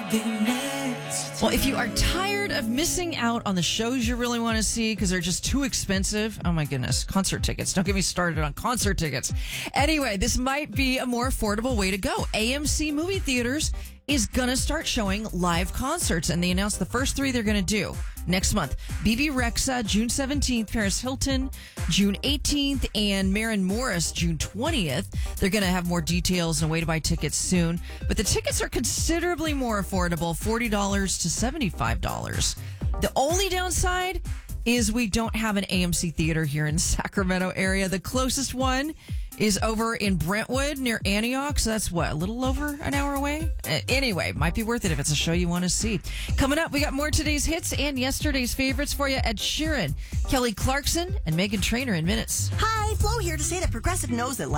Well, if you are tired of missing out on the shows you really want to see because they're just too expensive, oh my goodness, concert tickets. Don't get me started on concert tickets. Anyway, this might be a more affordable way to go. AMC Movie Theaters is going to start showing live concerts, and they announced the first 3 they're going to do next month. BB Rexa, June 17th, Paris Hilton, June 18th, and Maren Morris, June 20th. They're going to have more details and a way to buy tickets soon. But the tickets are considerably more affordable, $40 to $75. The only downside is we don't have an AMC theater here in the Sacramento area. The closest one is over in Brentwood near Antioch. So that's what, a little over an hour away? Anyway, might be worth it if it's a show you want to see. Coming up, we got more today's hits and yesterday's favorites for you. Ed Sheeran, Kelly Clarkson, and Meghan Trainor in minutes. Hi, Flo here to say that Progressive knows that